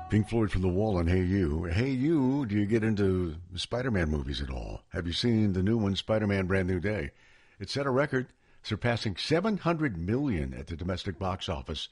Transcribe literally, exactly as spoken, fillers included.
Pink Floyd from The Wall and Hey You. Hey You, do you get into Spider-Man movies at all? Have you seen the new one, Spider-Man Brand New Day? It set a record, surpassing seven hundred million dollars at the domestic box office